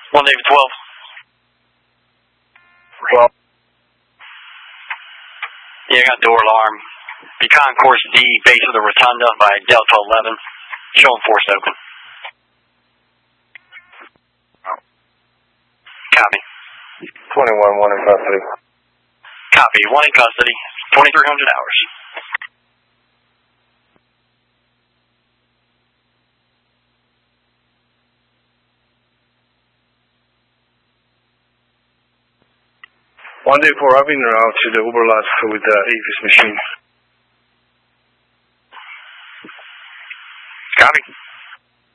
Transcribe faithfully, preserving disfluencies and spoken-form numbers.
one Navy twelve. twelve. Yeah, I got door alarm. Be concourse D, base of the rotunda by Delta eleven. Showing force open. Copy. twenty-one, one in custody. Copy. One in custody. twenty-three hundred hours. one day four, I've been around to the overlap with the Avis machine.